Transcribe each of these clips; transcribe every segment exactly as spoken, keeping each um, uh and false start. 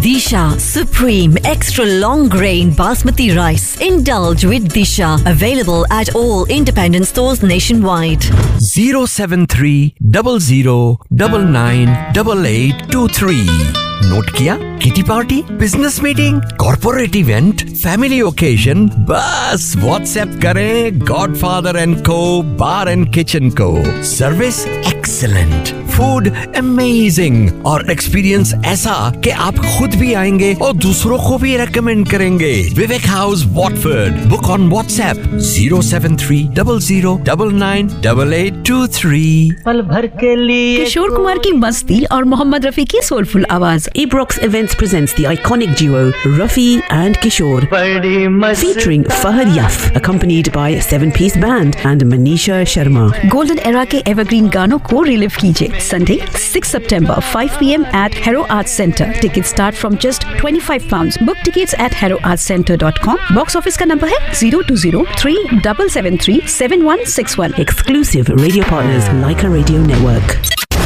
Disha Supreme Extra Long Grain Basmati Rice. Indulge with Disha. Available at all independent stores nationwide. zero seven three zero zero nine nine eight eight two three. Note किया? Kitty party, business meeting, corporate event, family occasion, बस WhatsApp करें godfather and को बार and kitchen को। Service excellent, food amazing और experience ऐसा कि आप खुद भी आएंगे और दूसरों को भी रेकमेंड करेंगे। विवेक house Watford. Book on WhatsApp zero seven three zero zero nine nine eight eight two three। पल भर के लिए किशोर कुमार की मस्ती और मोहम्मद रफी की सोलफुल आवाज। Ebrox Events presents the iconic duo Rafi and Kishore, featuring Fahad Yaf, accompanied by a seven-piece band and Manisha Sharma. Golden era के evergreen गानों को relive कीजिए। Sunday, sixth September, five p m at Hero Arts Centre. Tickets start from just twenty-five pounds. Book tickets at hero arts centre dot com. Box office का number है zero two zero three seven seven three seven one six one. Exclusive radio partners Leica Radio Network.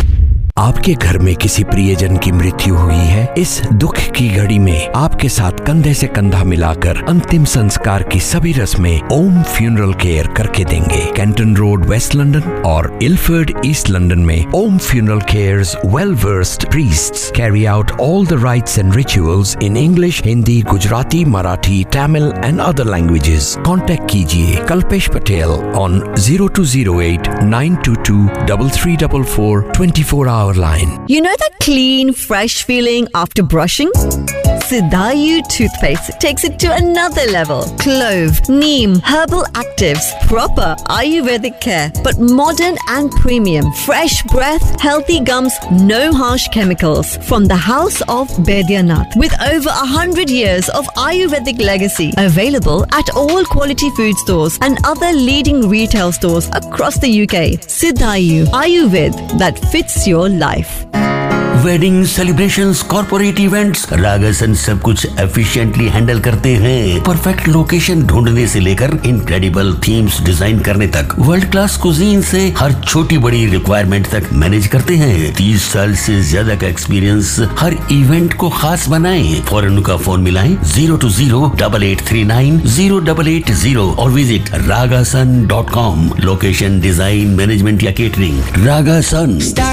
आपके घर में किसी प्रियजन की मृत्यु हुई है? इस दुख की घड़ी में आपके साथ कंधे से कंधा मिलाकर अंतिम संस्कार की सभी रस्में ओम फ्यूनरल केयर करके देंगे। कैंटन रोड वेस्ट लंदन और इलफर्ड ईस्ट लंदन में ओम funeral cares well versed priests carry out all the rights and rituals in English, Hindi, Gujarati, Marathi, Tamil and other languages. Contact कीजिए Kalpesh Patel on zero two zero eight nine two two three three four four twenty-four hours line. You know that clean, fresh feeling after brushing? Sidayu toothpaste takes it to another level. Clove, neem, herbal actives, proper Ayurvedic care, but modern and premium. Fresh breath, healthy gums, no harsh chemicals. From the house of Baidyanath, with over a hundred years of Ayurvedic legacy, available at all quality food stores and other leading retail stores across the U K. Sidayu Ayurved that fits your life. Wedding celebrations, corporate events, रागासन सब कुछ efficiently handle करते हैं। Perfect location ढूंढने से लेकर incredible themes design करने तक, world class cuisine से हर छोटी बड़ी रिक्वायरमेंट तक मैनेज करते हैं। तीस साल से ज्यादा का एक्सपीरियंस हर इवेंट को खास बनाएं। फौरन उनका फोन मिलाएं zero two zero eight eight three nine zero eight eight zero और visit रागासन dot com. Location, design, management या केटरिंग, रागासन।